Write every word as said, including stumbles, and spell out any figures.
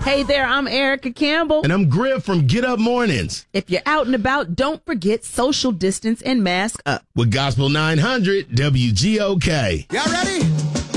Hey there, I'm Erica Campbell. And I'm Griff from Get Up Mornings. If you're out and about, don't forget social distance and mask up. With Gospel nine hundred W G O K. Y'all ready?